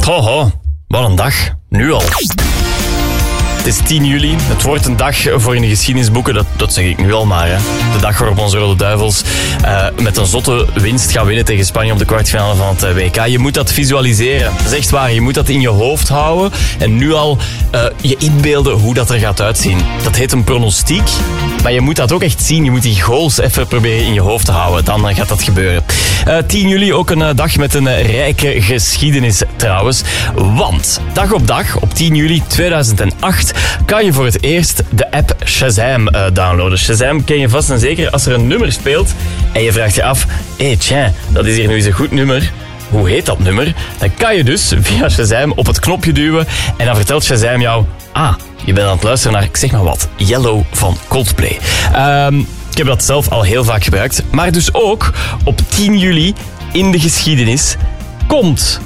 Hoho, wat een dag. Nu al. Het is 10 juli. Het wordt een dag voor in de geschiedenisboeken. Dat zeg ik nu al maar. Hè. De dag waarop onze Rode Duivels met een zotte winst gaan winnen tegen Spanje op de kwartfinale van het WK. Je moet dat visualiseren. Dat is echt waar. Je moet dat in je hoofd houden. En nu al je inbeelden hoe dat er gaat uitzien. Dat heet een pronostiek. Maar je moet dat ook echt zien. Je moet die goals even proberen in je hoofd te houden. Dan gaat dat gebeuren. 10 juli ook een dag met een rijke geschiedenis trouwens. Want dag op dag, op 10 juli 2008... kan je voor het eerst de app Shazam downloaden. Shazam ken je vast en zeker als er een nummer speelt en je vraagt je af, dat is hier nu eens een goed nummer. Hoe heet dat nummer? Dan kan je dus via Shazam op het knopje duwen en dan vertelt Shazam jou, je bent aan het luisteren naar, ik zeg maar wat, Yellow van Coldplay. Ik heb dat zelf al heel vaak gebruikt, maar dus ook op 10 juli in de geschiedenis komt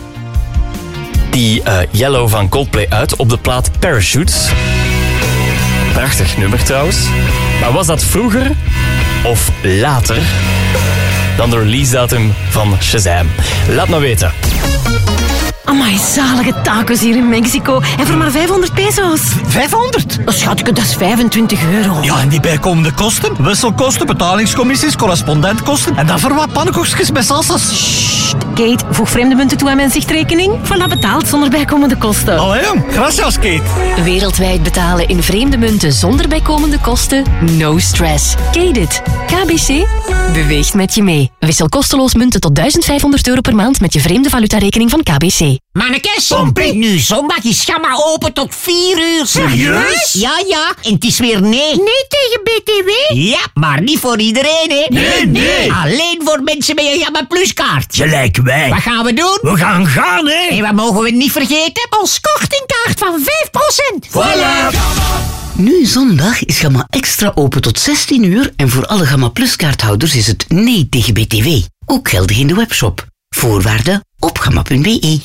die Yellow van Coldplay uit op de plaat Parachutes. Prachtig nummer trouwens. Maar was dat vroeger of later dan de release datum van Shazam? Laat me weten. Amai, zalige tacos hier in Mexico. En voor maar 500 pesos. 500? Oh, schatje, dat is 25 euro. Ja, en die bijkomende kosten? Wisselkosten, betalingscommissies, correspondentkosten. En dan voor wat pannenkoekjes met salsas. Sst, Kate, voeg vreemde munten toe aan mijn zichtrekening. Voilà, betaald zonder bijkomende kosten. Allee jong, gracias Kate. Wereldwijd betalen in vreemde munten zonder bijkomende kosten? No stress. Kate it. KBC beweegt met je mee. Wissel kosteloos munten tot €1500 per maand met je vreemde valutarekening van KBC. Mannekes, Pompie. nu zondag is Gamma open tot 4 uur. Serieus? Ja, en het is weer nee. Nee tegen BTW? Ja, maar niet voor iedereen, hè. Nee. Alleen voor mensen met een Gamma Plus kaart. Gelijk wij. Wat gaan we doen? We gaan gaan, hè. En wat mogen we niet vergeten? Ons kortingkaart van 5%. Voilà. Nu zondag is Gamma Extra open tot 16 uur en voor alle Gamma Plus kaarthouders is het nee tegen BTW. Ook geldig in de webshop. Voorwaarden op gamma.be.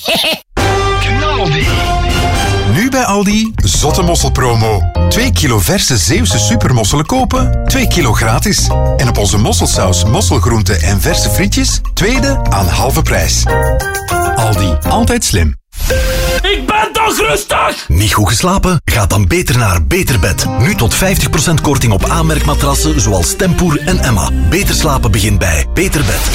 Nu bij Aldi, zotte mosselpromo. 2 kilo verse Zeeuwse supermosselen kopen, 2 kilo gratis. En op onze mosselsaus, mosselgroenten en verse frietjes, tweede aan halve prijs. Aldi, altijd slim. Ik ben toch rustig? Niet goed geslapen? Ga dan beter naar Beterbed. Nu tot 50% korting op aanmerkmatrassen zoals Tempoer en Emma. Beter slapen begint bij Beterbed.